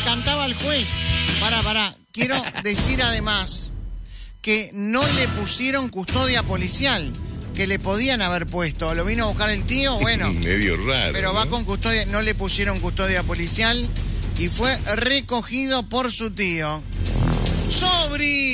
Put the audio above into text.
cantaba al juez. Pará. Quiero decir además que no le pusieron custodia policial, que le podían haber puesto. Lo vino a buscar el tío, bueno. Medio raro. Pero va con custodia, no le pusieron custodia policial y fue recogido por su tío. ¡Sobri!